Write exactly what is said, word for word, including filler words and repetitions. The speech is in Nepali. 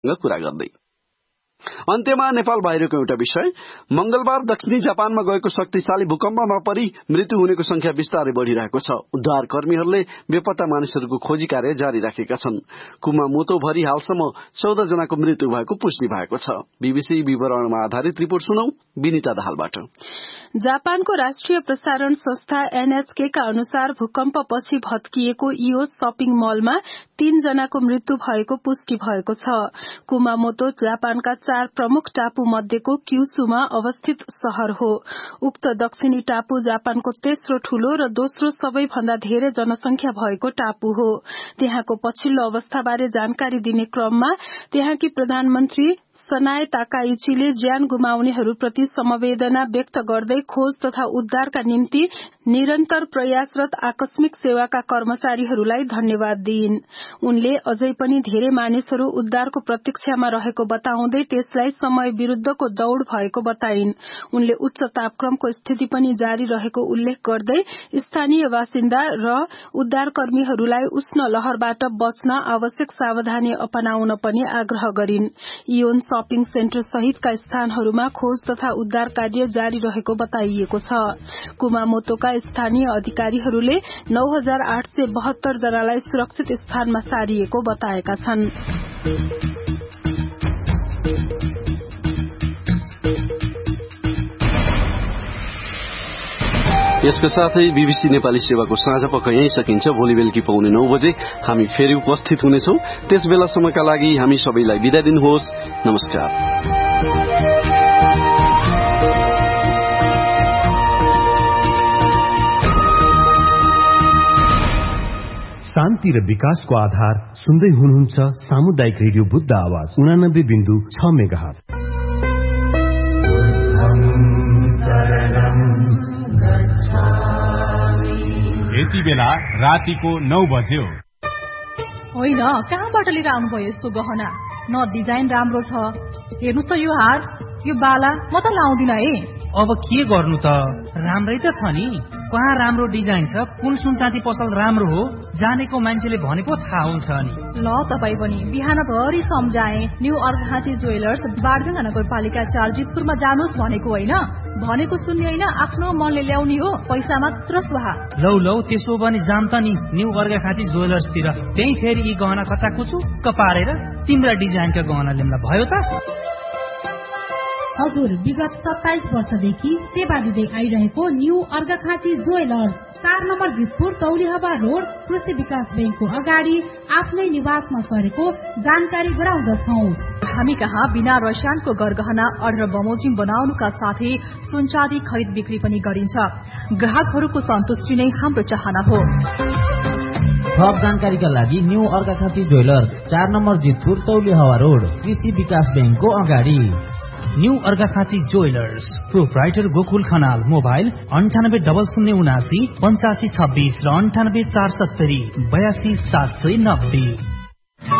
कुरा गर्दै। अन्त्यमा नेपाल बाहिरको एउटा विषय। मंगलबार दक्षिणी जापानमा गएको शक्तिशाली भूकम्पमा परि मृत्यु हुनेको संख्या बिस्तारै बढ़िरहेको छ। उद्धार कर्मीहरूले बेपत्ता मानिसहरूको खोजी कार्य जारी राखेका छन्। कुमामोतो भरि हालसम्म चौध जनाको मृत्यु भएको पुष्टि भएको छ। बीबीसी विवरणमा आधारित रिपोर्ट सुनौ विनिता दाहालबाट। जापानको राष्ट्रिय प्रसारण संस्था एनएचके का अनुसार भूकम्पपछि भत्किएको इयो शपिङ मलमा तीन जनाको मृत्यु भएको पुष्टि भएको छ। कुमामोतो जापानका चार प्रमुख टापू मध्येको क्युसुमा अवस्थित शहर हो। उक्त दक्षिणी टापू जापानको तेस्रो ठूलो र दोस्रो सबैभन्दा धेरै जनसंख्या भएको टापू हो। त्यहाँको पछिल्लो अवस्थाबारे जानकारी दिने क्रममा त्यहाँकी प्रधानमन्त्री सनाए ताकाइचीले ज्यान गुमाउनेहरूप्रति समवेदना व्यक्त गर्दै खोज तथा उद्धारका निम्ति निरन्तर प्रयासरत आकस्मिक सेवाका कर्मचारीहरूलाई धन्यवाद दिइन्। उनले अझै पनि धेरै मानिसहरू उद्धारको प्रतीक्षामा रहेको बताउँदै त्यसलाई समय विरूद्धको दौड़ भएको बताइन्। उनले उच्च तापक्रमको स्थिति पनि जारी रहेको उल्लेख गर्दै स्थानीय बासिन्दा र उद्धारकर्मीहरूलाई उष्ण लहरबाट बच्न आवश्यक सावधानी अपनाउन पनि आग्रह गरिन्। इयोन शपिङ सेन्टर सहितका स्थानहरूमा खोज तथा उद्धार कार्य जारी रहेको बताइएको छ। कुमामोतोका स्थानीय अधिकारीहरूले नौ हजार आठ सय बहत्तर जनालाई सुरक्षित स्थानमा सारिएको बताएका छन्। यसका साथै बीबीसी नेपाली सेवाको साँझ पख यही सकिन्छ। भोलि बेलुकी पाउने नौ बजे हामी फेरि उपस्थित हुनेछौं। त्यस बेलासम्मका लागि हामी सबैलाई बिदा दिनुहोस्। नमस्कार। शान्ति र विकासको आधार सुन्दै हुनुहुन्छ सामुदायिक रेडियो बुद्ध आवाज उनानब्बे बिन्दु छ मेगाहर्ज। यति बेला रातिको नौ बज्यो। होइन, कहाँबाट लिएर आउनुभयो यस्तो गहना? न डिजाइन राम्रो छ। हेर्नुहोस् त यो हार, यो बाला म त लाउँदिन है। अब के गर्नु त, राम्रै त छ नि। कहाँ राम्रो डिजाइन छ, कुन सुनचाँदी पसल राम्रो हो, जानेको मान्छेले भनेको थाहा हुन्छ नि। ल तपाई पनि बिहानभरि सम्झाए न्यू अर्घाँची ज्वेलर्स बारगंगा नगरपालिका चार जितपुरमा जानुहोस् भनेको होइन। भनेको सुन्ने होइन, आफ्नो मनले ल्याउने हो, पैसा मात्र स्वाहा। लौ लौ त्यसो भने जाम त नि न्यू अर्घाँची ज्वेलर्सतिर। त्यही फेरि यी गहना कचाकुचुक्क पारेर तिम्रा डिजाइनका गहना ल्याउँदा भयो त। हजुर, विगत सत्ताइस वर्षदेखि सेवा दिँदै आइरहेको न्यू अर्घाखाँची ज्वेलर्स चार नम्बर जितपुर तौलिहवा रोड कृषि विकास बैंकको अगाडि आफ्नै निवासमा सरेको जानकारी गराउँदछौं। हामी कहाँ बिना रसायनको गरगहना अर्डर बमोजिम बनाउनुका साथै सुनचाँदी खरिद बिक्री पनि गरिन्छ। ग्राहकहरूको सन्तुष्टि नै हाम्रो चाहना हो। थप जानकारीका लागि न्यू अर्घाखाँची ज्वेलर्स चार नम्बर जितपुर तौलिहवा रोड कृषि विकास बैंकको अगाडि। New Arghakhanchi jewellers, proprietor Gokul Khanal. Mobile अन्ठानब्बे डबल शून्य उनासी पञ्चासी छब्बीस र अन्ठानब्बे चार सत्तरी बयासी सात सय नब्बे।